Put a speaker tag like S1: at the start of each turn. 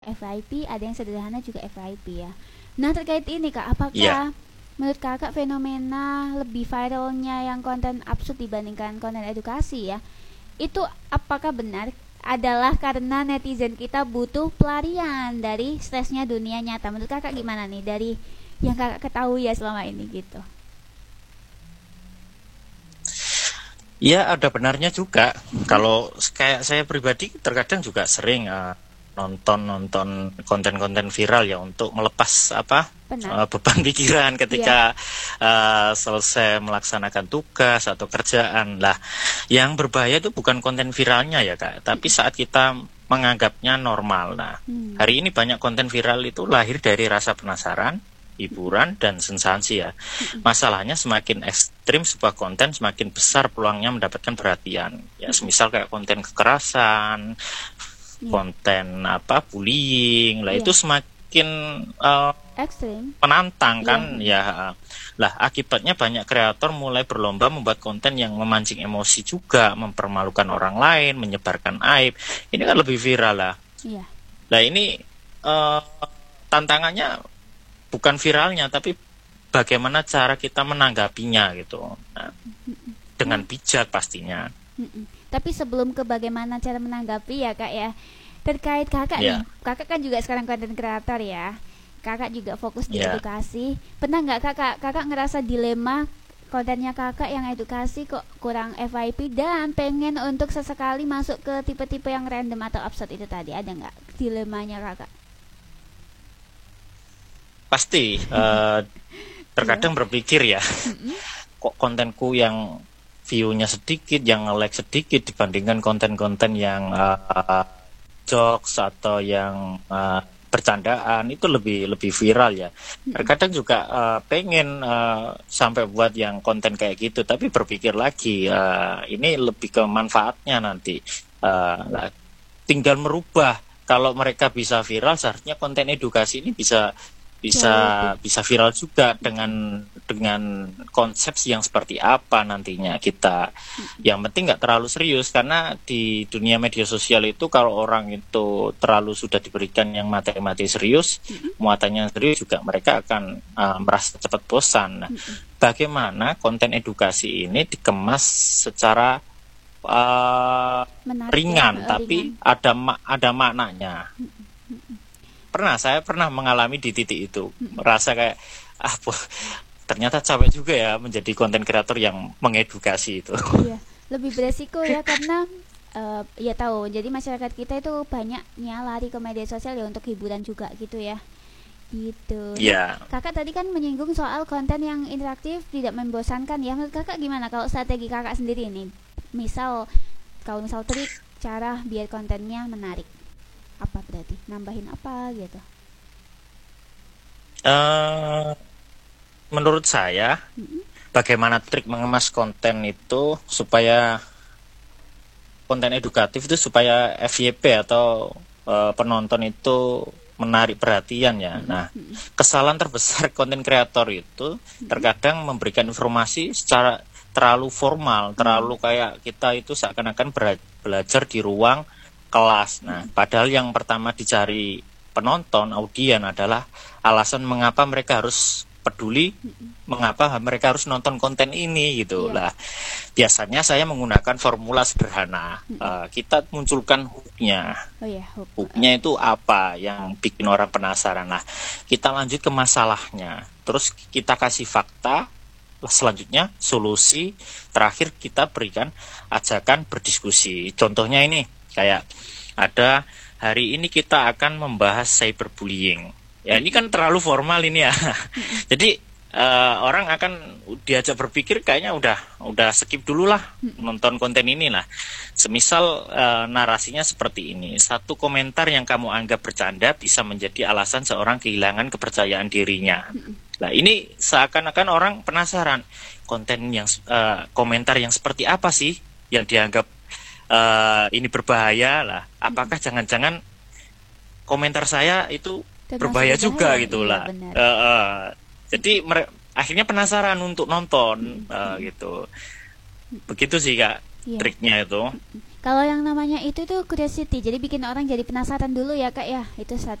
S1: FYP, ada yang sederhana juga FYP ya. Nah terkait ini Kak,
S2: Iya.
S1: apakah menurut Kakak fenomena lebih viralnya yang konten absurd dibandingkan konten edukasi ya, itu apakah benar adalah karena netizen kita butuh pelarian dari stresnya dunia nyata? Menurut Kakak gimana nih dari yang Kakak ketahui ya selama ini gitu?
S2: Ya, ada benarnya juga. Kalau kayak saya pribadi terkadang juga sering nonton konten-konten viral ya untuk melepas
S1: Benar?
S2: beban pikiran
S1: Iya.
S2: ketika selesai melaksanakan tugas atau kerjaan. Lah, yang berbahaya itu bukan konten viralnya ya, Kak, tapi saat kita menganggapnya normal. Nah,
S1: Hmm.
S2: hari ini banyak konten viral itu lahir dari rasa penasaran, hiburan, dan sensasi ya. Masalahnya semakin ekstrim sebuah konten, semakin besar peluangnya mendapatkan perhatian. Ya, semisal kayak konten kekerasan,
S1: Iya.
S2: konten bullying, lah itu
S1: Iya.
S2: semakin eh,
S1: Ekstrim.
S2: menantang
S1: Iya.
S2: kan ya. Lah akibatnya banyak kreator mulai berlomba membuat konten yang memancing emosi juga, mempermalukan orang lain, menyebarkan aib. Ini kan lebih viral lah.
S1: Iya.
S2: Nah ini eh, tantangannya bukan viralnya, tapi bagaimana cara kita menanggapinya gitu. Nah, dengan
S1: Nah,
S2: bijak pastinya.
S1: tapi sebelum ke bagaimana cara menanggapi ya Kak ya, terkait Kakak nih,
S2: Ya,
S1: Kakak kan juga sekarang konten kreator ya, Kakak juga fokus di
S2: ya.
S1: edukasi. Pernah nggak Kakak ngerasa dilema kontennya Kakak yang edukasi kok kurang FYP dan pengen untuk sesekali masuk ke tipe-tipe yang random atau absurd itu tadi, ada nggak dilemanya Kakak?
S2: Pasti
S1: Iya.
S2: terkadang berpikir ya,
S1: Mm-mm.
S2: kok kontenku yang view-nya sedikit, yang like sedikit dibandingkan konten-konten yang jokes atau yang bercandaan itu lebih lebih viral ya.
S1: Mm-mm.
S2: Terkadang juga pengen sampai buat yang konten kayak gitu, tapi berpikir lagi ini lebih ke manfaatnya nanti. Lah, tinggal merubah. Kalau mereka bisa viral, seharusnya konten edukasi ini bisa bisa
S1: Jauh lebih.
S2: bisa viral juga dengan konsep yang seperti apa nantinya kita. Yang penting nggak terlalu serius, karena di dunia media sosial itu kalau orang itu terlalu sudah diberikan yang materi-materi serius,
S1: Mm-mm.
S2: muatannya serius juga, mereka akan merasa cepat bosan. Nah,
S1: Mm-mm.
S2: bagaimana konten edukasi ini dikemas secara uh,
S1: Menarik ya,
S2: ringan
S1: ringan.
S2: tapi ada maknanya. Saya pernah mengalami di titik itu, merasa kayak ternyata capek juga ya menjadi konten kreator yang mengedukasi itu.
S1: Iya, lebih beresiko ya karena ya tahu. Jadi masyarakat kita itu banyaknya lari ke media sosial ya untuk hiburan juga gitu ya. Gitu. Nah,
S2: Ya,
S1: Kakak tadi kan menyinggung soal konten yang interaktif tidak membosankan ya. Menurut Kakak gimana kalau strategi Kakak sendiri nih? Misal kalau misal trik cara biar kontennya menarik. Apa berarti? Nambahin apa gitu.
S2: eh, menurut saya
S1: Mm-mm.
S2: bagaimana trik mengemas konten itu supaya konten edukatif itu supaya FYP atau penonton itu menarik perhatian ya.
S1: Mm-mm.
S2: Nah,
S1: Mm-mm.
S2: kesalahan terbesar konten kreator itu
S1: Mm-mm.
S2: terkadang memberikan informasi secara terlalu formal,
S1: Mm.
S2: terlalu kayak kita itu seakan-akan belajar di ruang kelas. Nah, padahal yang pertama dicari penonton, audien adalah alasan mengapa mereka harus peduli, mengapa mereka harus nonton konten ini gitu
S1: Iya.
S2: lah. Biasanya saya menggunakan formula sederhana.
S1: Mm-mm.
S2: Kita munculkan hooknya.
S1: Oh ya, hook.
S2: Hooknya itu apa yang bikin orang penasaran. Nah, kita lanjut ke masalahnya. Terus kita kasih fakta, selanjutnya solusi, terakhir kita berikan ajakan berdiskusi. Contohnya ini, kayak ada hari ini kita akan membahas cyberbullying. Ya ini kan terlalu formal ini ya. Jadi orang akan diajak berpikir kayaknya udah skip dulu lah nonton konten ini lah. Semisal narasinya seperti ini, satu komentar yang kamu anggap bercanda bisa menjadi alasan seorang kehilangan kepercayaan dirinya. Nah ini seakan-akan orang penasaran konten yang komentar yang seperti apa sih yang dianggap ini berbahaya lah. Apakah jangan-jangan komentar saya itu
S1: Termasuk
S2: berbahaya juga
S1: berbahaya.
S2: gitu
S1: Iya,
S2: lah.
S1: benar.
S2: Jadi akhirnya penasaran untuk nonton gitu. Begitu sih Kak
S1: Iya.
S2: triknya itu.
S1: Kalau yang namanya itu tuh curiosity, jadi bikin orang jadi penasaran dulu ya kak ya. Itu